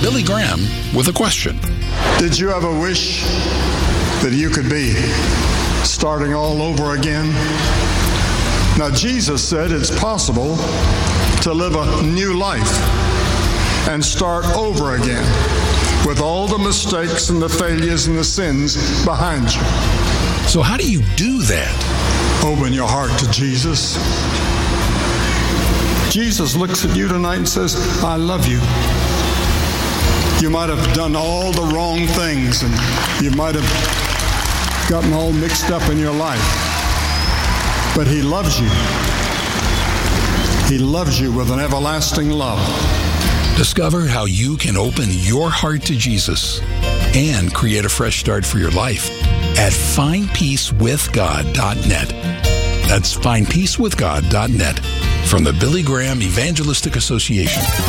Billy Graham with a question. Did you ever wish that you could be starting all over again? Now, Jesus said it's possible to live a new life and start over again with all the mistakes and the failures and the sins behind you. So how do you do that? Open your heart to Jesus. Jesus looks at you tonight and says, I love you. You might have done all the wrong things and you might have gotten all mixed up in your life. But He loves you. He loves you with an everlasting love. Discover how you can open your heart to Jesus and create a fresh start for your life at findpeacewithgod.net. That's findpeacewithgod.net from the Billy Graham Evangelistic Association.